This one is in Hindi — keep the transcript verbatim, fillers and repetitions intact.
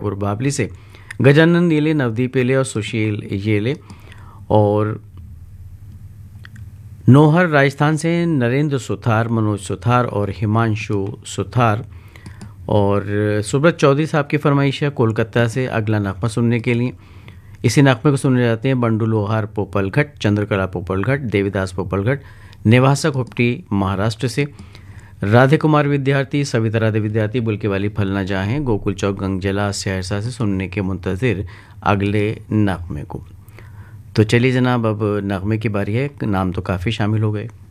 ठाकुर बाबली से गजानन येले, नवदीप येले और सुशील येले। और नौहर राजस्थान से नरेंद्र सुथार, मनोज सुथार और हिमांशु सुथार। और सुब्रत चौधरी साहब की फरमाइश है कोलकाता से अगला नगमा सुनने के लिए। इसी नगमे को सुने जाते हैं बंडू लोहार पोपलघट, चंद्रकला पोपलघट, देवीदास पोपलघट, निवासक हुप्टी महाराष्ट्र से, राधे कुमार विद्यार्थी, सविता राधे विद्यार्थी, बुल्के वाली फलना जाहें, गोकुल चौक गंगजला सहरसा से सुनने के मुंतजिर अगले नगमे को। तो चलिए जनाब, अब नगमे की बारी है। नाम तो काफ़ी शामिल हो गए।